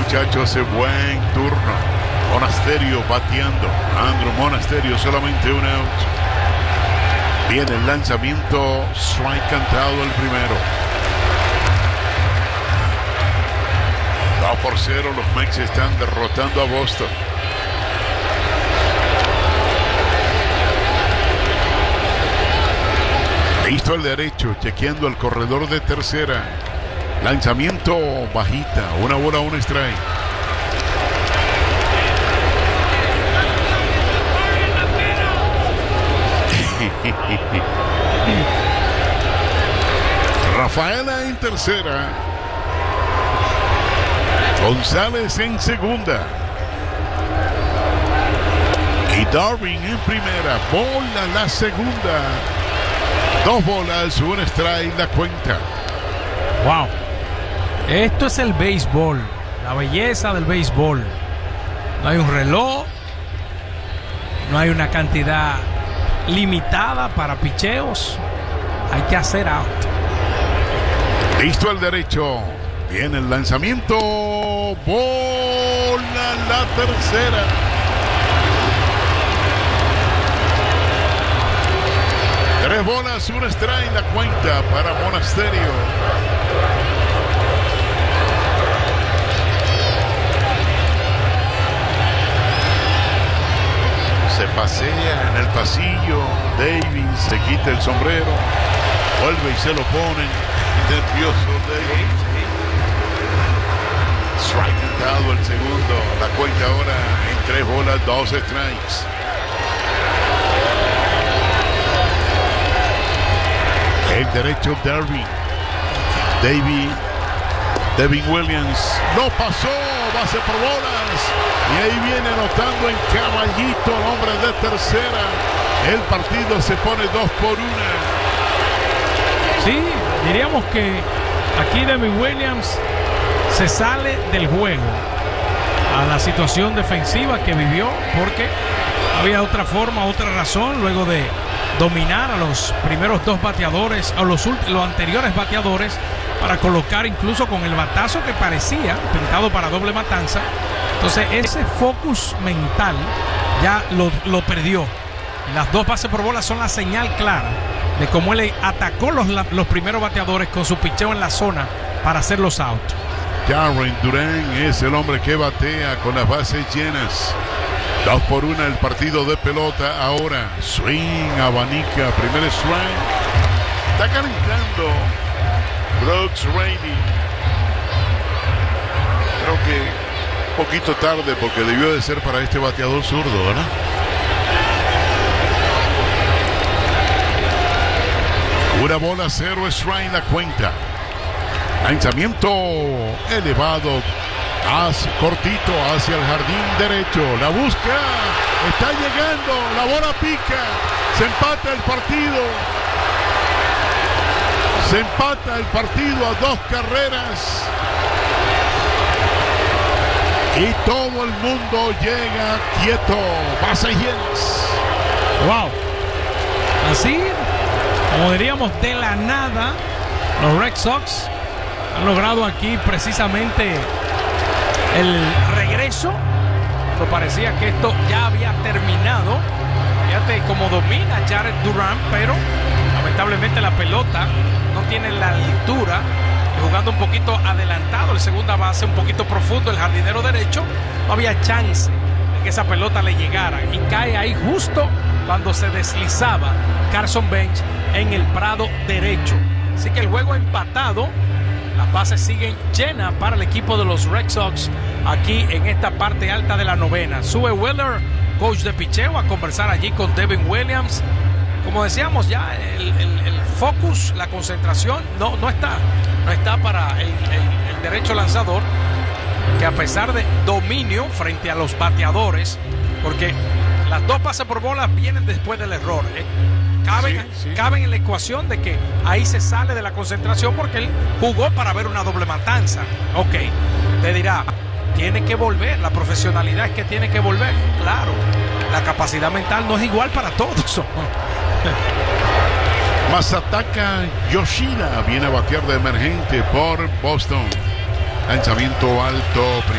muchachos, hace buen turno. Monasterio bateando. Andrew Monasterio, solamente un out. Viene el lanzamiento, strike cantado el primero. 2-0, los Mets están derrotando a Boston. Listo el derecho, chequeando el corredor de tercera. Lanzamiento bajita, una bola, un strike. Rafaela en tercera, González en segunda y Darwin en primera. Bola la segunda, 2 bolas, un strike, la cuenta. Wow, esto es el béisbol, la belleza del béisbol. No hay un reloj, no hay una cantidad limitada para picheos, hay que hacer out. Listo el derecho, viene el lanzamiento, bola la tercera. Tres bolas, un strike, la cuenta para Monasterio. Se pasea en el pasillo, Davis se quita el sombrero, vuelve y se lo pone, nervioso Davis. Strike cantado el segundo, la cuenta ahora en 3 bolas, 2 strikes. El derecho Devin Williams lo pasó, base por bolas, y ahí viene anotando en caballito el hombre de tercera. El partido se pone 2-1. Sí, diríamos que aquí Devin Williams se sale del juego a la situación defensiva que vivió, porque había otra forma, otra razón luego de dominar a los primeros 2 bateadores, a los anteriores bateadores, para colocar incluso con el batazo que parecía pintado para doble matanza. Entonces ese focus mental ya lo perdió. Las 2 bases por bola son la señal clara de cómo él atacó los primeros bateadores con su picheo en la zona para hacerlos out. Darren Durán es el hombre que batea con las bases llenas. 2-1 el partido de pelota. Ahora swing, abanica, primer strike. Está calentando Brooks Raley. Creo que un poquito tarde, porque debió de ser para este bateador zurdo, ¿verdad? Una bola, 0 strike, la cuenta. Lanzamiento elevado, cortito hacia el jardín derecho. La busca, está llegando, la bola pica. Se empata el partido. Se empata el partido a 2 carreras. Y todo el mundo llega quieto. Bases llenas. Wow. Así, como diríamos, de la nada, los Red Sox han logrado aquí precisamente el regreso, cuando parecía que esto ya había terminado. Fíjate cómo domina Jared Durán, pero lamentablemente la pelota no tiene la altura, y jugando un poquito adelantado el segunda base, un poquito profundo el jardinero derecho, no había chance de que esa pelota le llegara, y cae ahí justo cuando se deslizaba Carson Bench en el prado derecho. Así que el juego empatado, las bases siguen llenas para el equipo de los Red Sox aquí en esta parte alta de la novena. Sube Wheeler, coach de picheo, a conversar allí con Devin Williams. Como decíamos ya, el focus, la concentración no está para el derecho lanzador, que a pesar de dominio frente a los bateadores, porque las 2 bases por bola vienen después del error, caben en la ecuación de que ahí se sale de la concentración porque él jugó para ver una doble matanza. Ok, te dirá, tiene que volver, la profesionalidad es que tiene que volver. Claro, la capacidad mental no es igual para todos. Masataka Yoshida viene a batear de emergente por Boston. Lanzamiento alto.